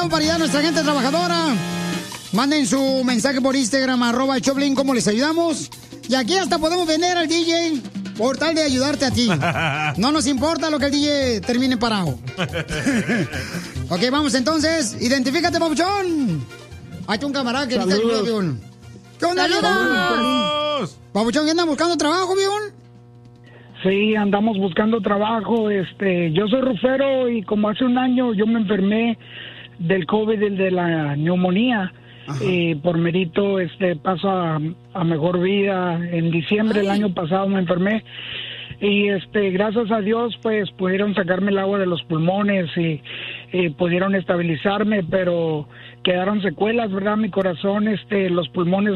estamos para ayudar a nuestra gente trabajadora. Manden su mensaje por Instagram, @Choplin, cómo les ayudamos. Y aquí hasta podemos vender al DJ por tal de ayudarte a ti. No nos importa lo que el DJ termine parado. Ok, vamos entonces. Identifícate, papuchón. Hay un camarada que necesita ayuda, Vión. ¿Qué onda, Vión? Papuchón, ¿qué andan buscando trabajo, Vión? Sí, andamos buscando trabajo. Yo soy rufero y como hace un año yo me enfermé del COVID, el de la neumonía. Y por mérito paso a mejor vida. En diciembre del año pasado me enfermé y gracias a Dios pues pudieron sacarme el agua de los pulmones y pudieron estabilizarme, pero quedaron secuelas, ¿verdad? Mi corazón, los pulmones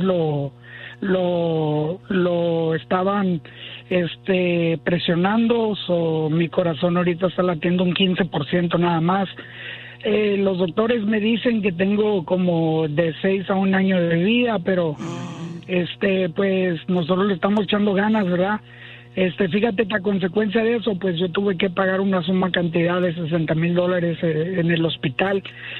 lo estaban presionando, mi corazón ahorita está latiendo un 15% nada más. Los doctores me dicen que tengo como de 6 a 1 año de vida, pero pues nosotros le estamos echando ganas, ¿verdad? Fíjate que a consecuencia de eso, pues yo tuve que pagar una suma cantidad de $60,000 en el hospital,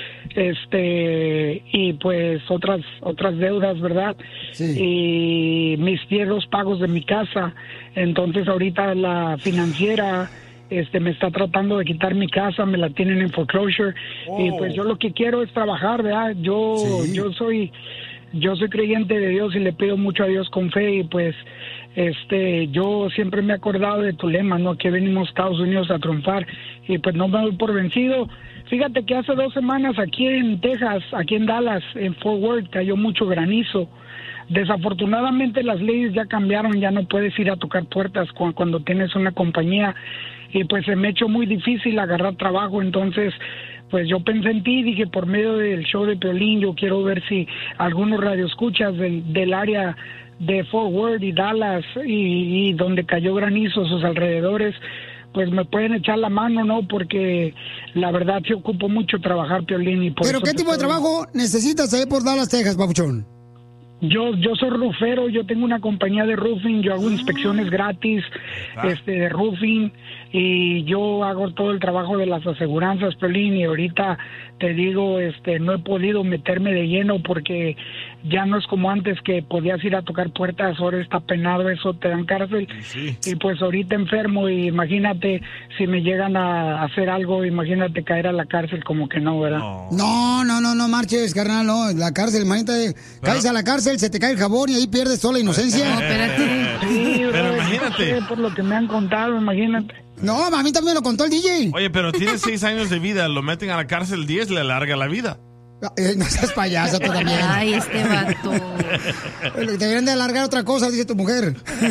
y pues otras deudas, ¿verdad? Sí. Y mis fierros pagos de mi casa. Entonces ahorita la financiera me está tratando de quitar mi casa, me la tienen en foreclosure. Y pues yo lo que quiero es trabajar, ¿verdad? Yo soy creyente de Dios y le pido mucho a Dios con fe y pues yo siempre me he acordado de tu lema, ¿no? Que venimos a Estados Unidos a triunfar y pues no me doy por vencido. Fíjate que hace 2 semanas aquí en Texas, aquí en Dallas, en Fort Worth, cayó mucho granizo. Desafortunadamente las leyes ya cambiaron, ya no puedes ir a tocar puertas cuando tienes una compañía y pues se me ha hecho muy difícil agarrar trabajo. Entonces pues yo pensé en ti, dije por medio del show de Piolín yo quiero ver si algunos radioescuchas del área de Fort Worth y Dallas y donde cayó granizo, sus alrededores, pues me pueden echar la mano, ¿no? Porque la verdad sí ocupo mucho trabajar, Piolín. Y por ¿pero qué tipo de trabajo necesitas ahí por Dallas, Texas, papuchón? Yo soy rufero, yo tengo una compañía de roofing, yo hago inspecciones gratis de roofing y yo hago todo el trabajo de las aseguranzas, Piolín, y ahorita te digo, no he podido meterme de lleno porque ya no es como antes que podías ir a tocar puertas, ahora está penado eso, te dan cárcel. Sí. Y pues ahorita enfermo y imagínate si me llegan a hacer algo, imagínate caer a la cárcel, como que no, ¿verdad? No marches, carnal, no, la cárcel, imagínate, caes a la cárcel, se te cae el jabón y ahí pierdes toda la inocencia. No, espérate. Sí, pero imagínate. Por lo que me han contado, imagínate. No, a mí también me lo contó el DJ. Oye, pero tiene 6 años de vida, lo meten a la cárcel 10, le alarga la vida. No seas payaso tú también. Ay, este vato. Deberían de alargar otra cosa, dice tu mujer.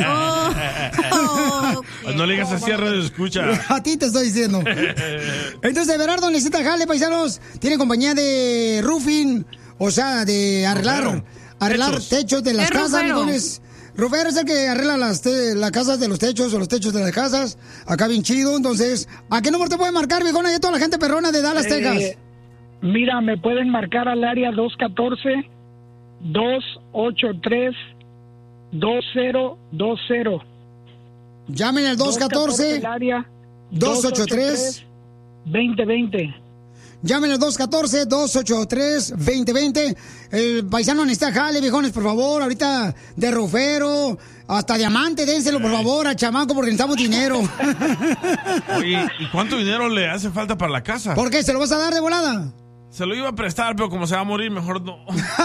No le digas así a Radio Escucha. A ti te estoy diciendo. Entonces, Berardo necesita jale, paisanos. Tiene compañía de roofing, o sea, de arreglar techos de las casas, amigos. Rufero es el que arregla las casas de los techos o los techos de las casas. Acá bien chido. Entonces, ¿a qué número te pueden marcar, viejona? Y a toda la gente perrona de Dallas, Texas. Mira, me pueden marcar al área 214-283-2020. Llamen al 214-283-2020. Llamen al 214-283-2020. El paisano necesita jale, viejones, por favor. Ahorita de rufero, hasta diamante, dénselo, por favor, a chamaco, porque necesitamos dinero. Oye, ¿y cuánto dinero le hace falta para la casa? ¿Por qué? ¿Se lo vas a dar de volada? Se lo iba a prestar, pero como se va a morir, mejor no.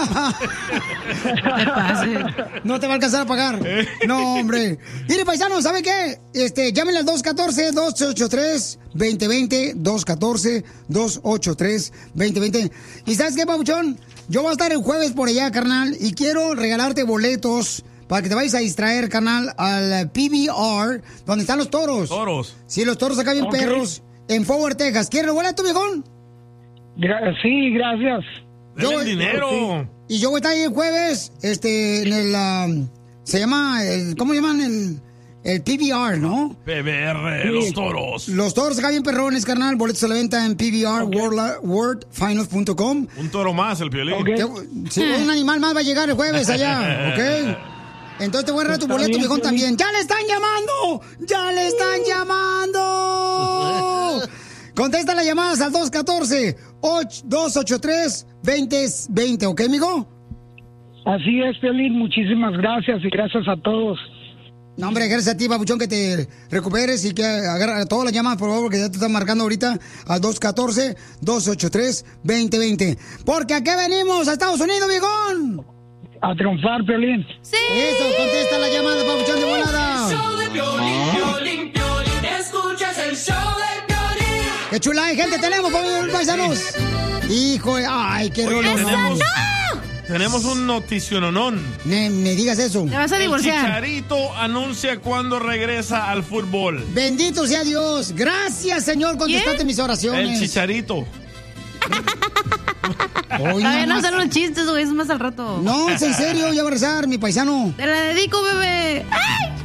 No te va a alcanzar a pagar. No, hombre. Mire, paisano, ¿sabe qué? Llámenle al 214-283-2020. 214-283-2020. ¿Y sabes qué, papuchón? Yo voy a estar el jueves por allá, carnal, y quiero regalarte boletos para que te vayas a distraer, carnal, al PBR, donde están los toros. Toros. Sí, los toros acá bien perros, en Fort Worth, Texas. ¿Quieres el boleto, viejón? Sí, gracias. ¡Dale dinero! Sí. Y yo voy a estar ahí el jueves, en el, se llama, ¿cómo llaman? El PBR, ¿no? PBR, los toros. Los toros acá bien perrones, carnal. Boletos a la venta en pbrworldfinals.com. Un toro más, el Piolín. Sí, un animal más va a llegar el jueves allá, ¿ok? Entonces te voy a regalar tu boleto, viejón, también. ¡Ya le están llamando! ¡Ya le están llamando! Contesta las llamadas al 214-283-2020, ¿ok, amigo? Así es, Piolín. Muchísimas gracias y gracias a todos. No, hombre, gracias a ti, papuchón, que te recuperes y que agarra todas las llamadas, por favor, porque ya te están marcando ahorita al 214-283-2020. Porque aquí venimos a Estados Unidos, viejón. A triunfar, Piolín. ¡Sí! Eso, contesta la llamada, papuchón, de volada. El show de Piolín, escuchas el show de Piolín. ¡Qué chula de gente tenemos, paisanos! Hijo, ay, qué rollo. Tenemos un noticiononón. Me digas eso. Te vas a divorciar. El Chicharito anuncia cuándo regresa al fútbol. Bendito sea Dios. Gracias, Señor, contestaste mis oraciones. El Chicharito. Todavía no son los chistes, güey, es más al rato. No, es en serio, ya va a rezar, mi paisano. Te la dedico, bebé. ¡Ay!